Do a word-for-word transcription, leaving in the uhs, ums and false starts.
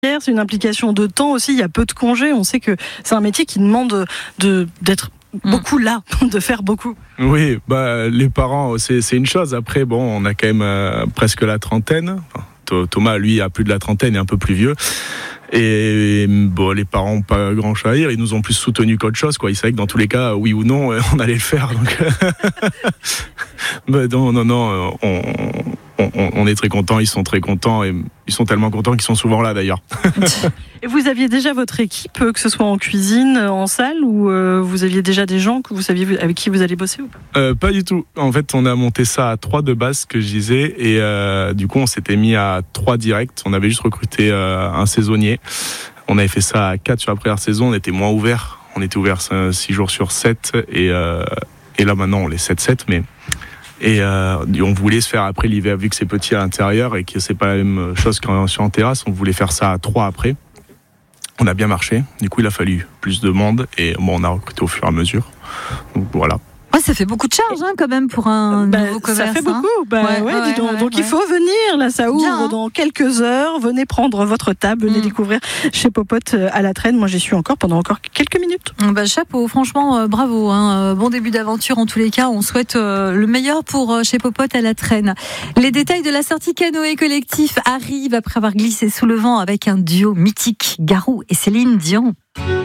c'est une implication de temps aussi, il y a peu de congés, on sait que c'est un métier qui demande de, d'être beaucoup là, de faire beaucoup. Oui, bah, les parents, c'est, c'est une chose. Après, bon, on a quand même euh, presque la trentaine. Enfin, Thomas, lui, a plus de la trentaine et un peu plus vieux. Et bon, les parents n'ont pas grand chose à dire, ils nous ont plus soutenus qu'autre chose, quoi. Ils savaient que dans tous les cas, oui ou non, on allait le faire. Donc... bah, non, non, non, on, on, on est très contents, ils sont très contents et ils sont tellement contents qu'ils sont souvent là d'ailleurs. Et vous aviez déjà votre équipe, que ce soit en cuisine, en salle, ou euh, vous aviez déjà des gens que vous saviez avec qui vous allez bosser ou pas ? euh, Pas du tout. En fait, on a monté ça à trois de base, ce que je disais, et euh, du coup, on s'était mis à trois directs. On avait juste recruté euh, un saisonnier. On avait fait ça à quatre sur la première saison. On était moins ouvert. On était ouvert six jours sur sept, et euh, et là maintenant, on est sept sept, mais et euh, on voulait se faire après l'hiver, vu que c'est petit à l'intérieur et que c'est pas la même chose qu'en sur en terrasse. On voulait faire ça à trois après. On a bien marché, du coup il a fallu plus de monde et bon, on a recruté au fur et à mesure. Donc voilà. Ouais, ça fait beaucoup de charges hein, quand même pour un bah, nouveau commerce. Ça fait beaucoup. Hein. Bah, ouais, ouais, ouais, dis donc, ouais, donc ouais. il faut venir. Là, ça ouvre Bien, hein. dans quelques heures. Venez prendre votre table, venez mm. découvrir chez Popote à la Traîne. Moi, j'y suis encore pendant encore quelques minutes. Bah, chapeau, franchement, euh, bravo. Hein. Bon début d'aventure en tous les cas. On souhaite euh, le meilleur pour euh, chez Popote à la Traîne. Les détails de la sortie canoë collectif arrivent après avoir glissé sous le vent avec un duo mythique, Garou et Céline Dion.